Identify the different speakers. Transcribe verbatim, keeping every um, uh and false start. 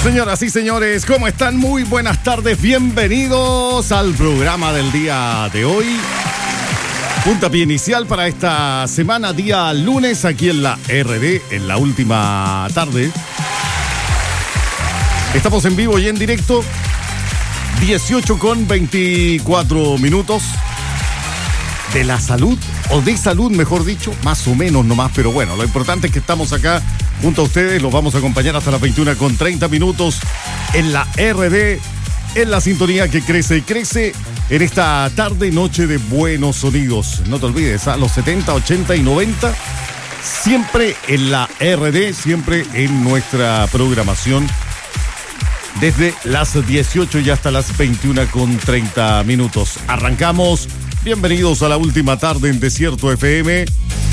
Speaker 1: Señoras y señores, ¿cómo están? Muy buenas tardes, bienvenidos al programa del día de hoy. Puntapié inicial para esta semana, día lunes, aquí en la R D, en la última tarde. Estamos en vivo y en directo, dieciocho con veinticuatro minutos. De la salud, o de salud mejor dicho, más o menos nomás, pero bueno, lo importante es que estamos acá junto a ustedes, los vamos a acompañar hasta las veintiuna con treinta minutos en la R D, en la sintonía que crece y crece en esta tarde, noche de buenos sonidos. No te olvides, a los setenta, ochenta y noventa, siempre en la R D, siempre en nuestra programación, desde las dieciocho y hasta las veintiuna con treinta minutos. Arrancamos. Bienvenidos a la última tarde en Desierto F M.